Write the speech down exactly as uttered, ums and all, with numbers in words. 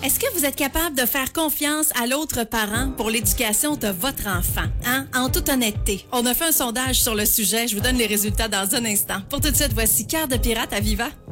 Est-ce que vous êtes capable de faire confiance à l'autre parent pour l'éducation de votre enfant? Hein? En toute honnêteté, on a fait un sondage sur le sujet. Je vous donne les résultats dans un instant. Pour tout de suite, voici Cœur de pirate à Viva.